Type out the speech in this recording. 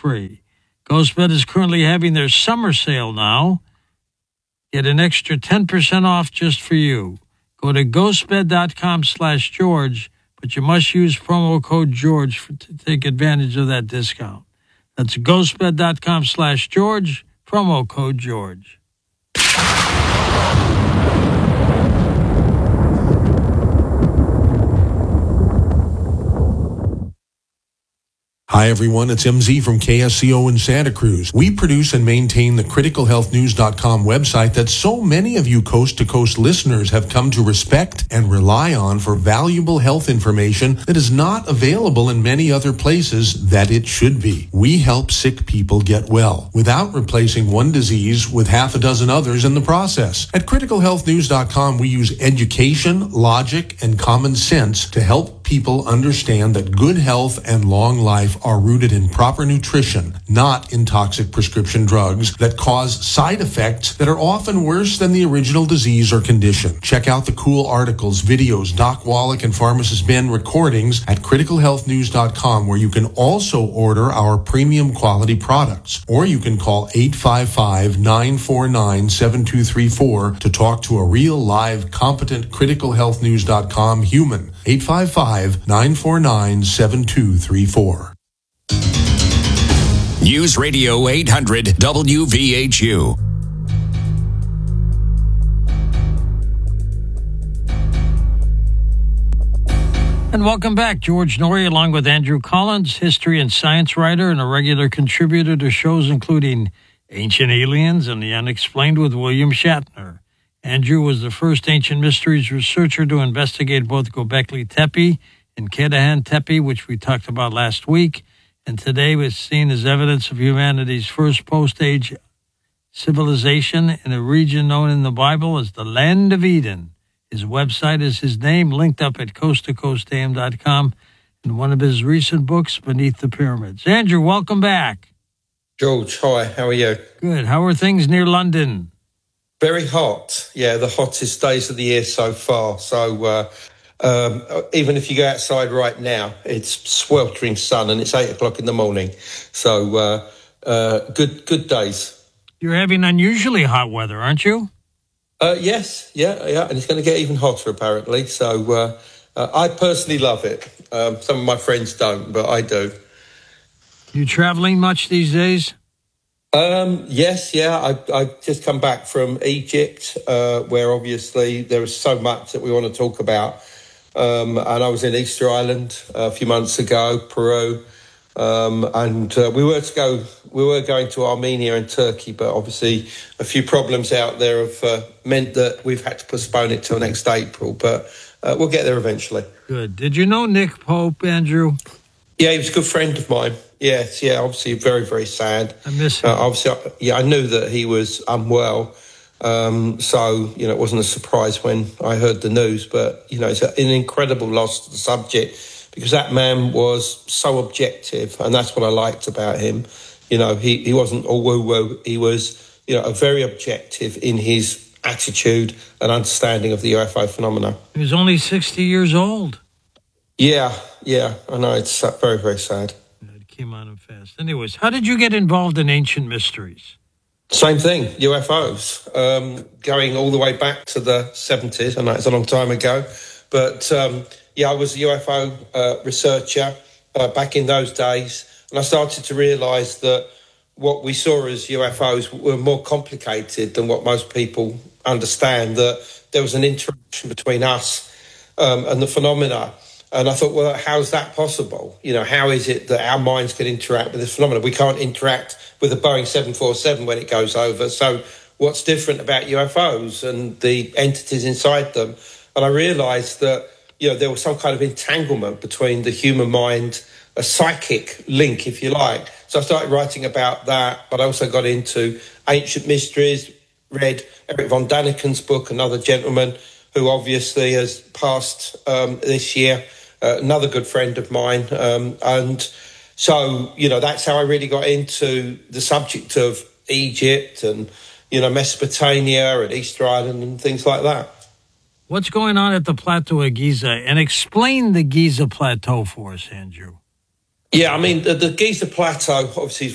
free. GhostBed is currently having their summer sale now. Get an extra 10% off just for you. Go to ghostbed.com/George, but you must use promo code George to take advantage of that discount. That's ghostbed.com/George, promo code George. Hi, everyone. It's MZ from KSCO in Santa Cruz. We produce and maintain the criticalhealthnews.com website that so many of you coast-to-coast listeners have come to respect and rely on for valuable health information that is not available in many other places that it should be. We help sick people get well without replacing one disease with half a dozen others in the process. At criticalhealthnews.com, we use education, logic, and common sense to help people understand that good health and long life are rooted in proper nutrition, not in toxic prescription drugs that cause side effects that are often worse than the original disease or condition. Check out the cool articles, videos, Doc Wallach and Pharmacist Ben recordings at criticalhealthnews.com, where you can also order our premium quality products. Or you can call 855-949-7234 to talk to a real, live, competent criticalhealthnews.com human. 855-949-7234. News Radio 800 WVHU. And welcome back. George Noory, along with Andrew Collins, history and science writer and a regular contributor to shows including Ancient Aliens and The Unexplained with William Shatner. Andrew was the first ancient mysteries researcher to investigate both Göbekli Tepe and Karahan Tepe, which we talked about last week, and today was seen as evidence of humanity's first post-age civilization in a region known in the Bible as the Land of Eden. His website is his name, linked up at coasttocoastam.com, and one of his recent books, Beneath the Pyramids. Andrew, welcome back. George, hi, how are you? Good. How are things near London? Very hot. Yeah, the hottest days of the year so far. So even if you go outside right now, it's sweltering sun and it's 8 o'clock in the morning. So good days. You're having unusually hot weather, aren't you? Yes, yeah. And it's going to get even hotter, apparently. So I personally love it. Some of my friends don't, but I do. You traveling much these days? Yes, yeah. I've just come back from Egypt, where obviously there is so much that we want to talk about. And I was in Easter Island a few months ago, Peru, and we were going to Armenia and Turkey, but obviously a few problems out there have meant that we've had to postpone it till next April. But we'll get there eventually. Good. Did you know Nick Pope, Andrew? Yeah, he was a good friend of mine. Yes, yeah, obviously very, very sad. I miss him. Obviously, I knew that he was unwell. So, it wasn't a surprise when I heard the news. But, it's an incredible loss to the subject because that man was so objective. And that's what I liked about him. He wasn't all woo-woo. He was, a very objective in his attitude and understanding of the UFO phenomena. He was only 60 years old. Yeah, I know. It's very, very sad. It came on him fast. Anyways, how did you get involved in ancient mysteries? Same thing, UFOs, going all the way back to the 70s. I know it's a long time ago. But, I was a UFO researcher back in those days. And I started to realise that what we saw as UFOs were more complicated than what most people understand, that there was an interaction between us and the phenomena. And I thought, well, how's that possible? How is it that our minds can interact with this phenomenon? We can't interact with a Boeing 747 when it goes over. So what's different about UFOs and the entities inside them? And I realised that, there was some kind of entanglement between the human mind, a psychic link, if you like. So I started writing about that, but I also got into ancient mysteries, read Eric von Daniken's book, another gentleman who obviously has passed this year, another good friend of mine. And so, that's how I really got into the subject of Egypt and, Mesopotamia and Easter Island and things like that. What's going on at the Plateau of Giza? And explain the Giza Plateau for us, Andrew. Yeah, I mean, the Giza Plateau obviously is